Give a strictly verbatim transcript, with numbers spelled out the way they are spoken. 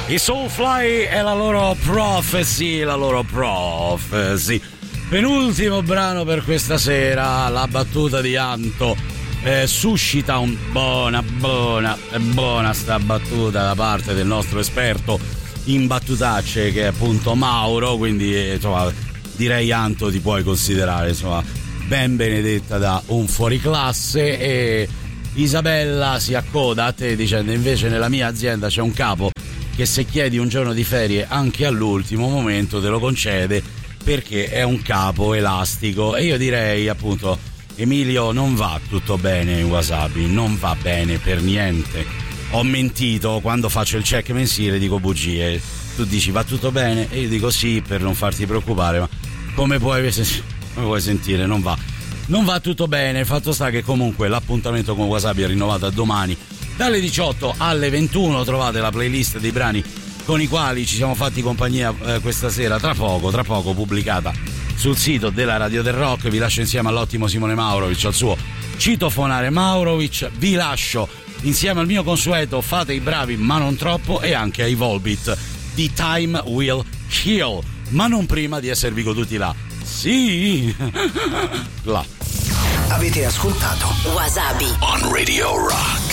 I Soulfly e la loro Prophecy, la loro Prophecy. Penultimo brano per questa sera, la battuta di Anto eh, suscita un buona, buona, buona sta battuta da parte del nostro esperto in battutacce che è appunto Mauro, quindi eh, insomma direi Anto ti puoi considerare insomma ben benedetta da un fuoriclasse. E Isabella si accoda a te dicendo invece nella mia azienda c'è un capo che se chiedi un giorno di ferie anche all'ultimo momento te lo concede perché è un capo elastico. E io direi appunto Emilio non va tutto bene in Wasabi, non va bene per niente. Ho mentito quando faccio il check mensile, dico bugie, tu dici va tutto bene e io dico sì per non farti preoccupare, ma come puoi, come puoi sentire non va non va tutto bene. Fatto sta che comunque l'appuntamento con Wasabi è rinnovato a domani dalle diciotto alle ventuno. Trovate la playlist dei brani con i quali ci siamo fatti compagnia eh, questa sera, tra poco, tra poco pubblicata sul sito della Radio del Rock. Vi lascio insieme all'ottimo Simone Maurovic, al suo citofonare Maurovic. Vi lascio insieme al mio consueto Fate i bravi ma non troppo e anche ai Volbeat di Time Will Heal, ma non prima di esservi goduti là. Sì, là. Avete ascoltato Wasabi on Radio Rock.